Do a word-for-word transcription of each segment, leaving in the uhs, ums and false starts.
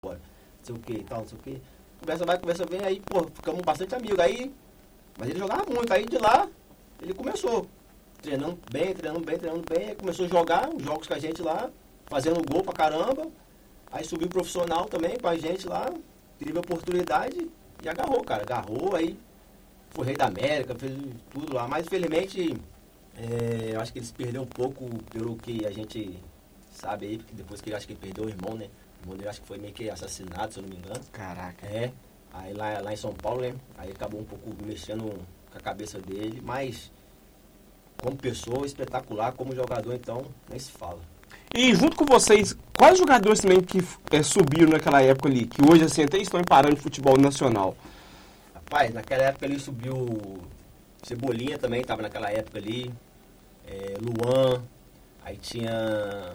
não sei o que e tal, não sei o que. Conversa vai, conversa vem, aí, pô, ficamos bastante amigos. Aí, mas ele jogava muito, aí de lá, ele começou treinando bem, treinando bem, treinando bem, aí começou a jogar os jogos com a gente lá, fazendo gol pra caramba, aí subiu profissional também com a gente lá, teve a oportunidade e agarrou, cara, agarrou, aí foi rei da América, fez tudo lá, mas infelizmente, é, eu acho que eles perderam um pouco pelo que a gente sabe aí, porque depois que ele acho que ele perdeu o irmão, né? O irmão dele acho que foi meio que assassinado, se eu não me engano. Caraca. É, aí lá, lá em São Paulo, né? Aí acabou um pouco mexendo com a cabeça dele, mas como pessoa, espetacular, como jogador, então, nem se fala. E junto com vocês, quais jogadores também que é, subiram naquela época ali, que hoje assim até estão em parando de futebol nacional? Rapaz, naquela época ali subiu Cebolinha também, tava naquela época ali, é, Luan, aí tinha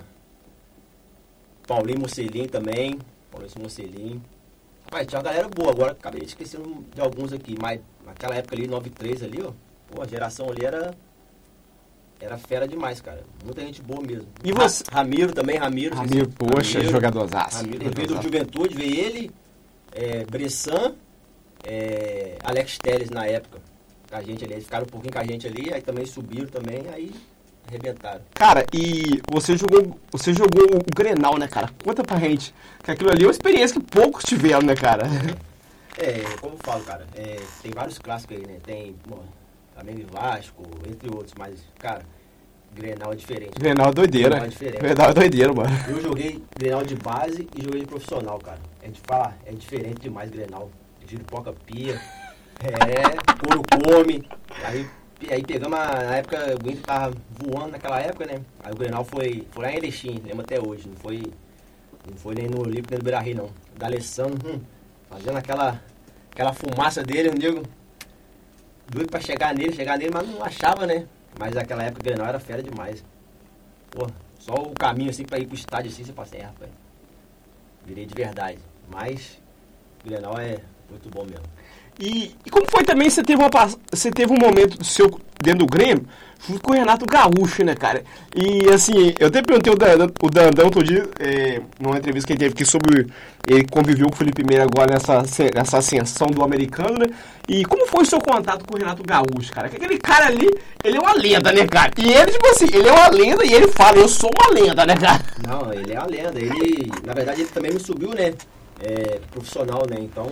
Paulinho Mocelin também, Paulinho Mocelin. Rapaz, tinha uma galera boa, agora acabei esquecendo de alguns aqui, mas naquela época ali, noventa e três ali, ó, pô, a geração ali era, era fera demais, cara, muita gente boa mesmo. E você? Ra- Ramiro também, Ramiro. Ramiro, poxa, jogadorzaço. Ramiro, ele veio do Juventude, veio ele, é, Bressan, é, Alex Telles na época, com a gente ali, eles ficaram um pouquinho com a gente ali, aí também subiram também, aí arrebentaram. Cara, e você jogou, você jogou o Grenal, né, cara? Conta pra gente, que aquilo ali é uma experiência que poucos tiveram, né, cara? É, como eu falo, cara, é, tem vários clássicos aí, né, tem, bom, Flamengo e Vasco, entre outros, mas, cara, Grenal é diferente. Grenal é doideira. Grenal é diferente. Grenal é doideira, mano. Eu joguei Grenal de base e joguei de profissional, cara. É de falar, é diferente demais Grenal. Giro poca pia, é, couro come. Aí, aí pegamos, a, na época, o Inter tava voando naquela época, né? Aí o Grenal foi, foi lá em Erechim, lembro até hoje. Não foi, não foi nem no Olímpico, nem no Beira-Rio, não. O D'Alessandro, hum, fazendo aquela, aquela fumaça dele, eu digo, doido pra chegar nele, chegar nele, mas não achava, né? Mas naquela época o Grenal era fera demais. Pô, só o caminho assim pra ir pro estádio assim, você passa, é, rapaz, virei de verdade. Mas o Grenal é muito bom mesmo. E, e como foi também, você teve, uma, pass- você teve um momento do seu, dentro do Grêmio, junto com o Renato Gaúcho, né, cara? E, assim, eu até perguntei o Dandão, o Dandão todo dia, é, numa entrevista que ele teve aqui sobre, ele conviveu com o Felipe Meira agora nessa, nessa ascensão do americano, né? E como foi o seu contato com o Renato Gaúcho, cara? Que aquele cara ali, ele é uma lenda, né, cara? E ele, tipo assim, ele é uma lenda e ele fala, eu sou uma lenda, né, cara? Não, ele é uma lenda. Ele, na verdade, ele também me subiu, né? É, profissional, né? Então,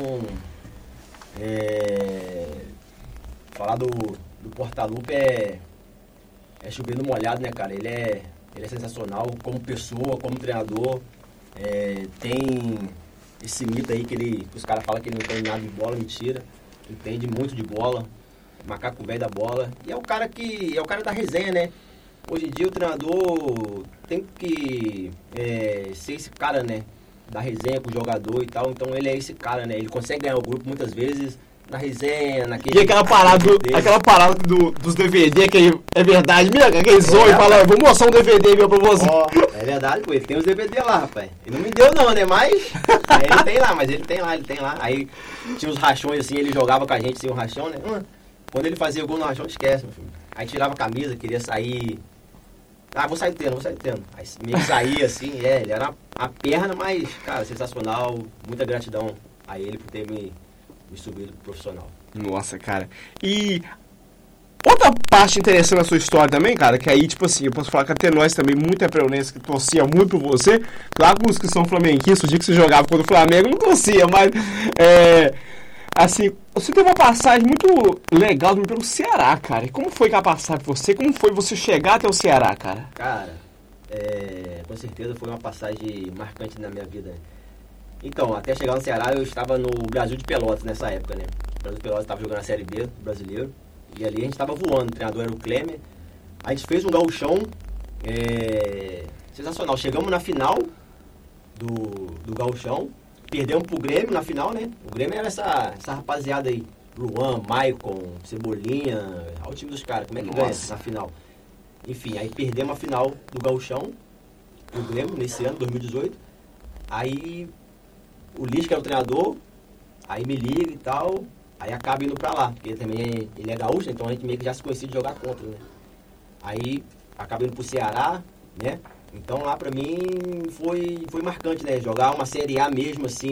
é, falar do, do Portalupe é, é chover no molhado, né, cara? Ele é, ele é sensacional como pessoa, como treinador. É, tem esse mito aí que, ele, que os caras falam que ele não tem nada de bola, mentira. Entende muito de bola, macaco velho da bola. E é o cara que é o cara da resenha, né? Hoje em dia o treinador tem que é, ser esse cara, né? Da resenha com o jogador e tal. Então ele é esse cara, né? Ele consegue ganhar o grupo muitas vezes na resenha, naquele... E aquela parada, do, aquela parada do, dos D V D, que é verdade mesmo, aquele zoio, É, fala, vou mostrar um D V D meu pra você. Ó, é verdade, pô, ele tem os D V D lá, rapaz. Ele não me deu não, né? Mas aí ele tem lá, mas ele tem lá, ele tem lá. Aí tinha os rachões assim, ele jogava com a gente sem o rachão, né? Hum, quando ele fazia gol no rachão, esquece, meu filho. Aí tirava a camisa, queria sair... Ah, vou sair do treino, vou sair do treino. Aí meio que saía assim, é, ele era a perna, mas, cara, sensacional, muita gratidão a ele por ter me, me subido pro profissional. Nossa, cara. E outra parte interessante da sua história também, cara, que aí, tipo assim, eu posso falar que até nós também, muita peronense que torcia muito por você. Claro que os que são flamenguistas, o dia que você jogava contra o Flamengo, não torcia, mas, é, assim, você teve uma passagem muito legal pelo Ceará, cara. E como foi que a passagem por você? Como foi você chegar até o Ceará, cara? Cara, é, com certeza foi uma passagem marcante na minha vida. Então, até chegar no Ceará, eu estava no Brasil de Pelotas nessa época, né? O Brasil de Pelotas estava jogando a Série B do brasileiro. E ali a gente estava voando, o treinador era o Klemer. A gente fez um gauchão é, sensacional. Chegamos na final do, do gauchão. Perdemos pro Grêmio na final, né? O Grêmio era essa, essa rapaziada aí. Luan, Maicon, Cebolinha. Olha o time dos caras, como é que Nossa. ganha na final? Enfim, aí perdemos a final do gauchão. O Grêmio, nesse ano, dois mil e dezoito. Aí o Liz, que era o treinador, aí me liga e tal, aí acaba indo pra lá, porque também é, ele é gaúcho, então a gente meio que já se conhecia de jogar contra, né? Aí acaba indo pro Ceará, né? Então lá pra mim foi, foi marcante, né? Jogar uma Série A mesmo, assim,